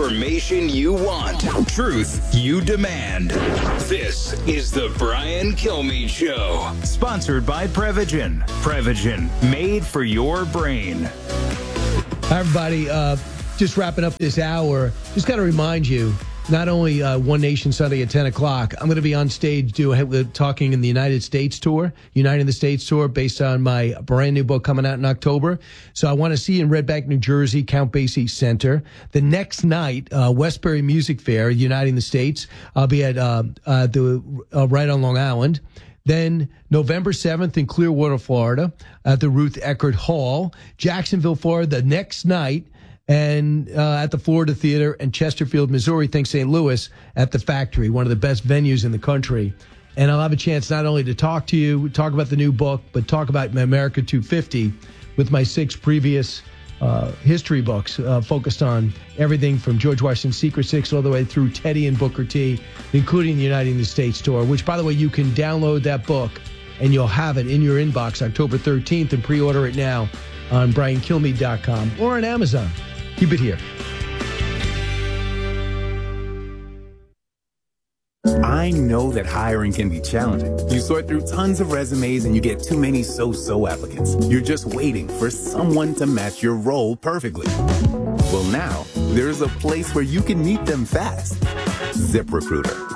Information you want. Truth you demand. This is the Brian Kilmeade Show. Sponsored by Prevagen. Prevagen, made for your brain. Hi, everybody. Just wrapping up this hour. Just got to remind you, not only One Nation Sunday at 10 o'clock, I'm going to be on stage talking in the United States tour, Uniting the States tour, based on my brand new book coming out in October. So I want to see you in Red Bank, New Jersey, Count Basie Center. The next night, Westbury Music Fair, Uniting the States. I'll be at right on Long Island. Then November 7th in Clearwater, Florida, at the Ruth Eckerd Hall. Jacksonville, Florida, the next night. And at the Florida Theater, and Chesterfield, Missouri, think St. Louis, at the Factory, one of the best venues in the country. And I'll have a chance not only to talk to you, talk about the new book, but talk about America 250 with my 6 previous history books focused on everything from George Washington's Secret Six all the way through Teddy and Booker T, including the Uniting the States tour, which, by the way, you can download that book and you'll have it in your inbox October 13th and pre-order it now on BrianKilmeade.com or on Amazon. Keep it here. I know that hiring can be challenging. You sort through tons of resumes and you get too many so-so applicants. You're just waiting for someone to match your role perfectly. Well, now, there's a place where you can meet them fast. ZipRecruiter.